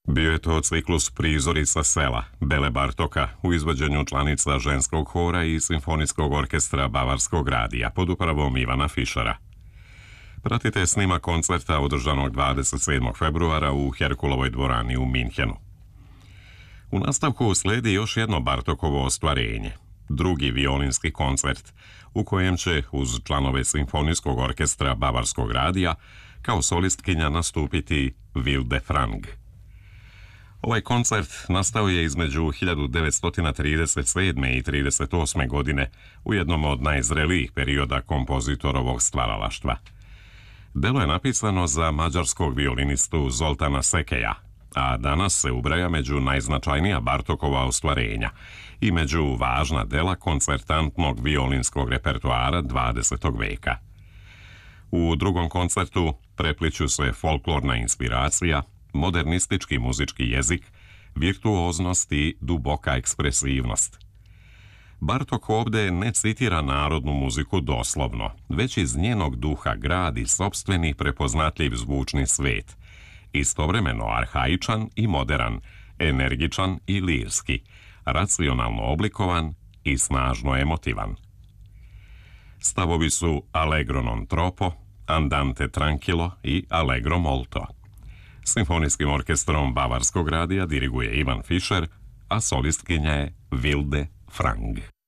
Bio je to ciklus prizorica sela Bele Bartoka u izvođenju članica ženskog hora i simfonijskog orkestra Bavarskog radija pod upravom Ivana Fišera. Pratite snimak koncerta održanog 27. februara u Herkulovoj dvorani u Minhenu. U nastavku slijedi još jedno Bartokovo ostvarenje, drugi violinski koncert, u kojem će uz članove simfonijskog orkestra Bavarskog radija kao solistkinja nastupiti Vilde Frang. Ovaj koncert nastao je između 1937. i 1938. godine u jednom od najzrelijih perioda kompozitorovog stvaralaštva. Delo je napisano za mađarskog violinistu Zoltana Sekeja, a danas se ubraja među najznačajnija Bartokova ostvarenja i među važna dela koncertantnog violinskog repertoara 20. veka. U drugom koncertu prepliću se folklorna inspiracija, modernistički muzički jezik, virtuoznost i duboka ekspresivnost. Bartok ovdje ne citira narodnu muziku doslovno, već iz njenog duha gradi sopstveni prepoznatljiv zvučni svet, istovremeno arhaičan i modern, energičan i lirski, racionalno oblikovan i snažno emotivan. Stavovi su Allegro non troppo, Andante tranquillo i Allegro molto. Simfonijskim orkestrom Bavarskog radija diriguje Ivan Fišer, a solistkinja je Vilde Frang.